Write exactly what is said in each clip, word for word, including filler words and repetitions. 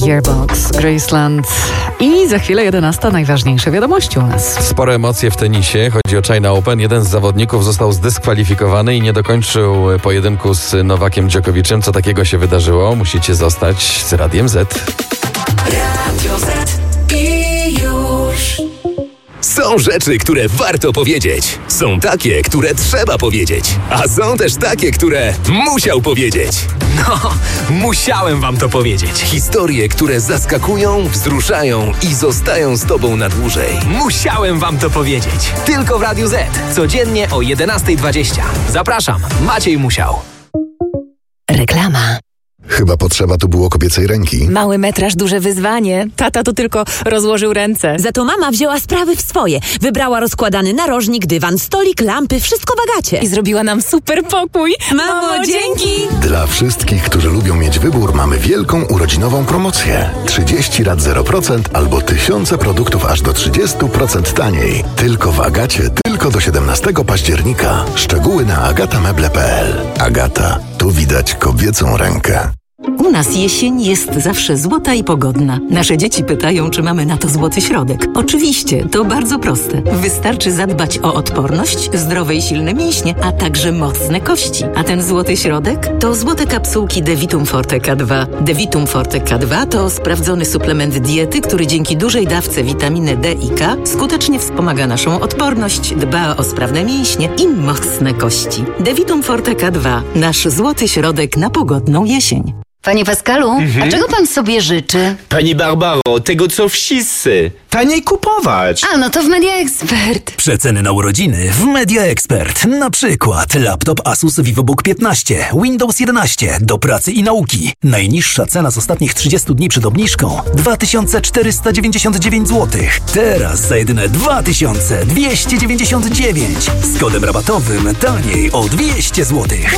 Gearbox, Graceland i za chwilę jedenasta najważniejsze wiadomości u nas. Spore emocje w tenisie. Chodzi o China Open. Jeden z zawodników został zdyskwalifikowany i nie dokończył pojedynku z Nowakiem Djokoviczem. Co takiego się wydarzyło? Musicie zostać z Radiem Z. Radio Z i już. Są rzeczy, które warto powiedzieć. Są takie, które trzeba powiedzieć. A są też takie, które musiał powiedzieć. No, musiałem wam to powiedzieć. Historie, które zaskakują, wzruszają i zostają z tobą na dłużej. Musiałem wam to powiedzieć. Tylko w Radiu Z. Codziennie o jedenasta dwadzieścia. Zapraszam, Maciej Musiał. Reklama. Chyba potrzeba tu było kobiecej ręki. Mały metraż, duże wyzwanie. Tata tu tylko rozłożył ręce. Za to mama wzięła sprawy w swoje. Wybrała rozkładany narożnik, dywan, stolik, lampy, wszystko w Agacie. I zrobiła nam super pokój. Mamo, dzięki! Dla wszystkich, którzy lubią mieć wybór, mamy wielką urodzinową promocję. trzydzieści rat zero procent albo tysiące produktów aż do trzydzieści procent taniej. Tylko w Agacie, tylko do siedemnastego października. Szczegóły na agatameble kropka p l. Agata, tu widać kobiecą rękę. U nas jesień jest zawsze złota i pogodna. Nasze dzieci pytają, czy mamy na to złoty środek. Oczywiście, to bardzo proste. Wystarczy zadbać o odporność, zdrowe i silne mięśnie, a także mocne kości. A ten złoty środek to złote kapsułki Devitum Forte K dwa. Devitum Forte K dwa to sprawdzony suplement diety, który dzięki dużej dawce witaminy D i K skutecznie wspomaga naszą odporność, dba o sprawne mięśnie i mocne kości. Devitum Forte K dwa. Nasz złoty środek na pogodną jesień. Panie Pascalu, mhm. a czego pan sobie życzy? Pani Barbaro, tego co wszyscy. Taniej kupować. A, no to w Media Expert. Przeceny na urodziny w Media Expert. Na przykład laptop Asus VivoBook piętnaście, Windows jedenaście do pracy i nauki. Najniższa cena z ostatnich trzydziestu dni przed obniżką dwa tysiące czterysta dziewięćdziesiąt dziewięć złotych. Teraz za jedyne dwa tysiące dwieście dziewięćdziesiąt dziewięć. Z kodem rabatowym taniej o dwieście złotych.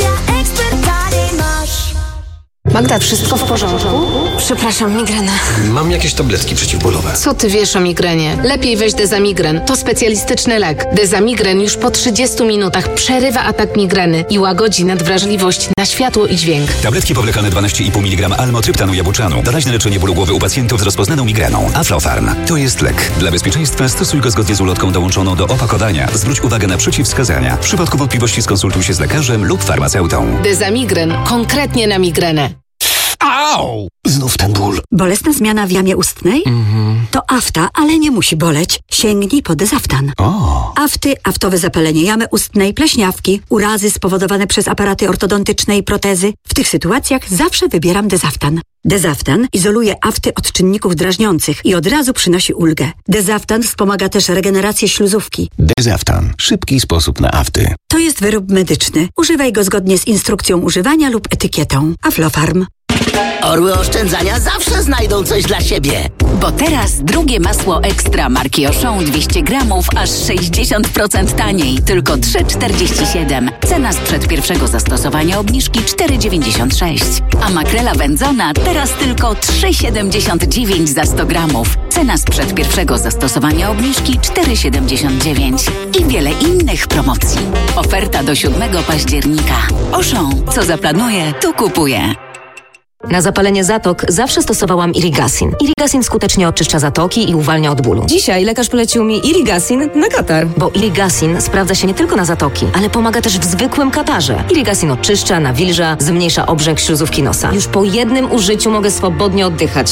Magda, wszystko w porządku? Przepraszam, migrena. Mam jakieś tabletki przeciwbólowe. Co ty wiesz o migrenie? Lepiej weź Dezamigren. To specjalistyczny lek. Dezamigren już po trzydziestu minutach przerywa atak migreny i łagodzi nadwrażliwość na światło i dźwięk. Tabletki powlekane dwanaście i pół miligrama almotryptanu jabłczanu. Doraźne leczenie bólu głowy u pacjentów z rozpoznaną migreną. Aflofarm. To jest lek. Dla bezpieczeństwa stosuj go zgodnie z ulotką dołączoną do opakowania. Zwróć uwagę na przeciwwskazania. W przypadku wątpliwości skonsultuj się z lekarzem lub farmaceutą. Dezamigren. Konkretnie na migrenę. Au! Znów ten ból. Bolesna zmiana w jamie ustnej? Mhm. To afta, ale nie musi boleć. Sięgnij po Dezaftan. O. Afty, aftowe zapalenie jamy ustnej, pleśniawki, urazy spowodowane przez aparaty ortodontyczne i protezy. W tych sytuacjach zawsze wybieram Dezaftan. Dezaftan izoluje afty od czynników drażniących i od razu przynosi ulgę. Dezaftan wspomaga też regenerację śluzówki. Dezaftan. Szybki sposób na afty. To jest wyrób medyczny. Używaj go zgodnie z instrukcją używania lub etykietą. Aflofarm. Orły oszczędzania zawsze znajdą coś dla siebie. Bo teraz drugie masło ekstra marki Auchan dwieście gramów aż sześćdziesiąt procent taniej. Tylko trzy czterdzieści siedem. Cena sprzed pierwszego zastosowania obniżki cztery dziewięćdziesiąt sześć. A makrela wędzona teraz tylko trzy siedemdziesiąt dziewięć za sto gramów. Cena sprzed pierwszego zastosowania obniżki cztery siedemdziesiąt dziewięć. I wiele innych promocji. Oferta do siódmego października. Auchan. Co zaplanuje, to kupuje. Na zapalenie zatok zawsze stosowałam Irigasin. Irigasin skutecznie oczyszcza zatoki i uwalnia od bólu. Dzisiaj lekarz polecił mi Irigasin na katar. Bo Irigasin sprawdza się nie tylko na zatoki, ale pomaga też w zwykłym katarze. Irigasin oczyszcza, nawilża, zmniejsza obrzęk śluzówki nosa. Już po jednym użyciu mogę swobodnie oddychać.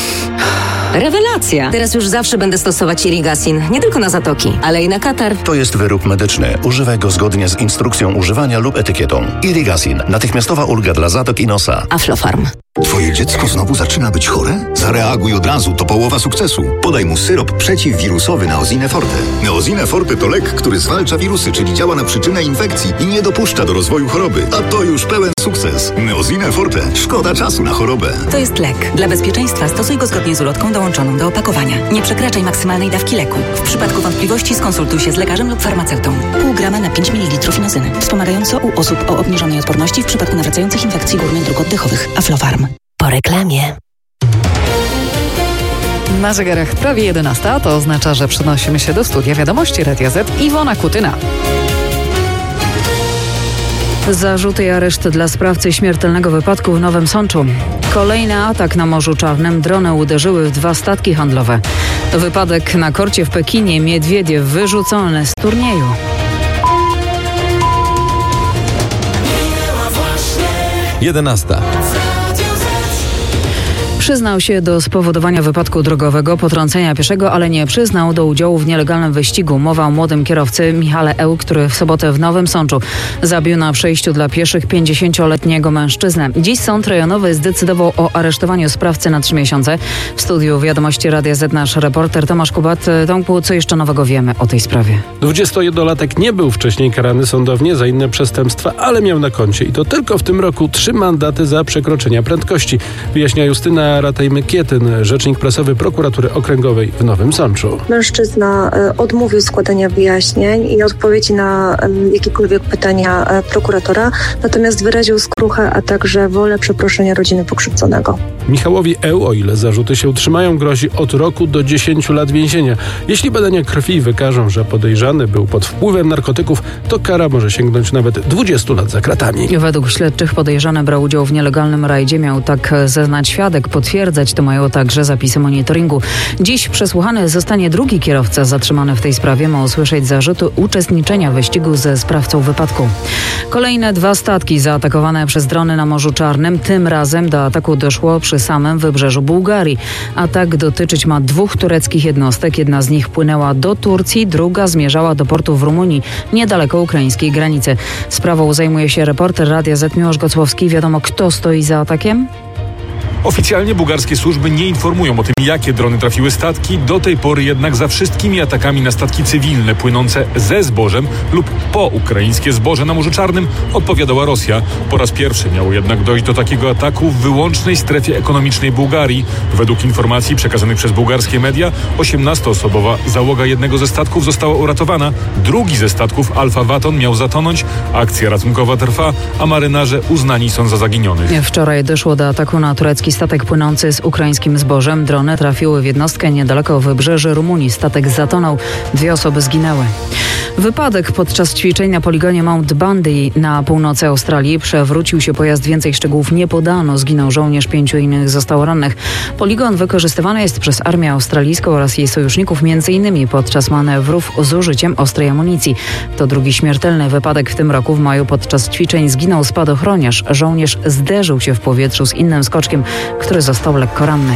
Rewelacja! Teraz już zawsze będę stosować Irigasin. Nie tylko na zatoki, ale i na katar. To jest wyrób medyczny. Używaj go zgodnie z instrukcją używania lub etykietą. Irigasin. Natychmiastowa ulga dla zatok i nosa. Aflofarm. Twoje dziecko znowu zaczyna być chore? Zareaguj od razu, to połowa sukcesu. Podaj mu syrop przeciwwirusowy Neosine Forte. Neosine Forte to lek, który zwalcza wirusy, czyli działa na przyczynę infekcji i nie dopuszcza do rozwoju choroby. A to już pełen sukces. Neosine Forte. Szkoda czasu na chorobę. To jest lek. Dla bezpieczeństwa stosuj go zgodnie z ulotką dołączoną do opakowania. Nie przekraczaj maksymalnej dawki leku. W przypadku wątpliwości skonsultuj się z lekarzem lub farmaceutą. Pół grama na pięć mililitrów inozyny. Wspomagająco u osób o obniżonej odporności w przypadku nawracających infekcji górnych dróg oddechowych. Aflofarm. Po reklamie. Na zegarach prawie jedenasta, to oznacza, że przenosimy się do studia wiadomości Radia Z. Iwona Kutyna. Zarzuty i areszt dla sprawcy śmiertelnego wypadku w Nowym Sączu. Kolejny atak na Morzu Czarnym. Drony uderzyły w dwa statki handlowe. Wypadek na korcie w Pekinie. Miedwiediew wyrzucony z turnieju. jedenasta. Przyznał się do spowodowania wypadku drogowego, potrącenia pieszego, ale nie przyznał do udziału w nielegalnym wyścigu. Mowa o młodym kierowcy Michale Eł, który w sobotę w Nowym Sączu zabił na przejściu dla pieszych pięćdziesięcioletniego mężczyznę. Dziś sąd rejonowy zdecydował o aresztowaniu sprawcy na trzy miesiące. W studiu Wiadomości Radia Z nasz reporter Tomasz Kubat. Tomku, co jeszcze nowego wiemy o tej sprawie? dwudziestojednolatek nie był wcześniej karany sądownie za inne przestępstwa, ale miał na koncie i to tylko w tym roku trzy mandaty za przekroczenia prędkości. Wyjaśnia Justyna Rataj-Mykietyn, rzecznik prasowy Prokuratury Okręgowej w Nowym Sączu. Mężczyzna odmówił składania wyjaśnień i odpowiedzi na jakiekolwiek pytania prokuratora, natomiast wyraził skruchę, a także wolę przeproszenia rodziny pokrzywdzonego. Michałowi Eł, o ile zarzuty się utrzymają, grozi od roku do dziesięciu lat więzienia. Jeśli badania krwi wykażą, że podejrzany był pod wpływem narkotyków, to kara może sięgnąć nawet dwudziestu lat za kratami. Według śledczych podejrzany brał udział w nielegalnym rajdzie, miał tak zeznać świadek. Potwierdzać to mają także zapisy monitoringu. Dziś przesłuchany zostanie drugi kierowca zatrzymany w tej sprawie. Ma usłyszeć zarzuty uczestniczenia w wyścigu ze sprawcą wypadku. Kolejne dwa statki zaatakowane przez drony na Morzu Czarnym. Tym razem do ataku doszło przy samym wybrzeżu Bułgarii. Atak dotyczyć ma dwóch tureckich jednostek. Jedna z nich płynęła do Turcji, druga zmierzała do portu w Rumunii, niedaleko ukraińskiej granicy. Sprawą zajmuje się reporter Radia Z Miłosz Gocłowski. Wiadomo, kto stoi za atakiem? Oficjalnie bułgarskie służby nie informują o tym, jakie drony trafiły statki. Do tej pory jednak za wszystkimi atakami na statki cywilne płynące ze zbożem lub po ukraińskie zboże na Morzu Czarnym odpowiadała Rosja. Po raz pierwszy miało jednak dojść do takiego ataku w wyłącznej strefie ekonomicznej Bułgarii. Według informacji przekazanych przez bułgarskie media, osiemnastoosobowa załoga jednego ze statków została uratowana. Drugi ze statków, Alfa Vaton, miał zatonąć. Akcja ratunkowa trwa, a marynarze uznani są za zaginionych. Wczoraj doszło do ataku na turecki statek płynący z ukraińskim zbożem. Drony trafiły w jednostkę niedaleko wybrzeży Rumunii. Statek zatonął. Dwie osoby zginęły. Wypadek podczas ćwiczeń na poligonie Mount Bundy na północy Australii. Przewrócił się pojazd. Więcej szczegółów nie podano. Zginął żołnierz, pięciu innych zostało rannych. Poligon wykorzystywany jest przez Armię Australijską oraz jej sojuszników m.in. podczas manewrów z użyciem ostrej amunicji. To drugi śmiertelny wypadek w tym roku. W maju podczas ćwiczeń zginął spadochroniarz. Żołnierz zderzył się w powietrzu z innym skoczkiem, który został lekko ranny.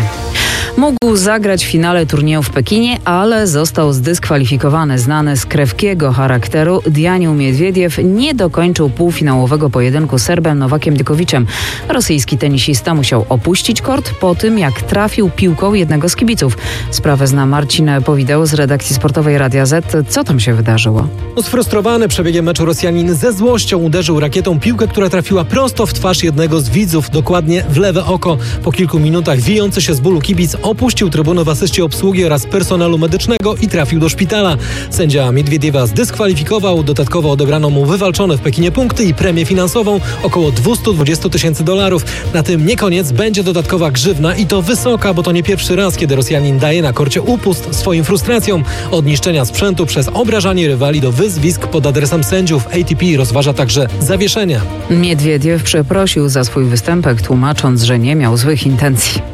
Mógł zagrać w finale turnieju w Pekinie, ale został zdyskwalifikowany. Znany z krewkiego charakteru Daniil Miedwiediew nie dokończył półfinałowego pojedynku z Serbem Nowakiem Djokoviczem. Rosyjski tenisista musiał opuścić kort po tym, jak trafił piłką jednego z kibiców. Sprawę zna Marcin Powideł z redakcji sportowej Radia Z. Co tam się wydarzyło? Sfrustrowany przebiegiem meczu Rosjanin ze złością uderzył rakietą piłkę, która trafiła prosto w twarz jednego z widzów, dokładnie w lewe oko. Po kilku minutach wijący się z bólu kibic opuścił trybunę w asyście obsługi oraz personelu medycznego i trafił do szpitala. Sędzia Miedwiediewa zdyskwalifikował, dodatkowo odebrano mu wywalczone w Pekinie punkty i premię finansową około dwieście dwadzieścia tysięcy dolarów. Na tym nie koniec, będzie dodatkowa grzywna i to wysoka, bo to nie pierwszy raz, kiedy Rosjanin daje na korcie upust swoim frustracjom. Od niszczenia sprzętu przez obrażanie rywali do wyzwisk pod adresem sędziów. A T P rozważa także zawieszenie. Miedwiediew przeprosił za swój występek, tłumacząc, że nie miał złych intencji.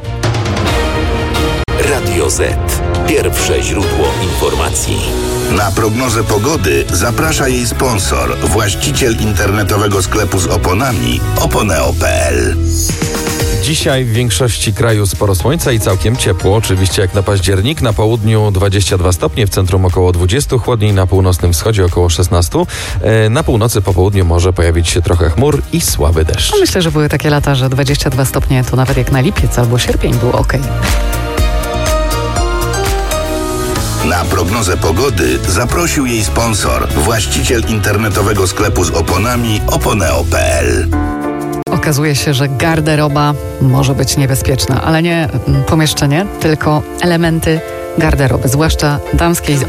Radio Z. Pierwsze źródło informacji. Na prognozę pogody zaprasza jej sponsor, właściciel internetowego sklepu z oponami oponeo kropka p l. Dzisiaj w większości kraju sporo słońca i całkiem ciepło, oczywiście jak na październik. Na południu dwadzieścia dwa stopnie, w centrum około dwadzieścia, chłodniej na północnym wschodzie około szesnaście. Na północy po południu może pojawić się trochę chmur i słaby deszcz. No myślę, że były takie lata, że dwadzieścia dwa stopnie to nawet jak na lipiec albo sierpień było ok. Na prognozę pogody zaprosił jej sponsor, właściciel internetowego sklepu z oponami oponeo kropka p l. Okazuje się, że garderoba może być niebezpieczna, ale nie pomieszczenie, tylko elementy garderoby, zwłaszcza damskiej.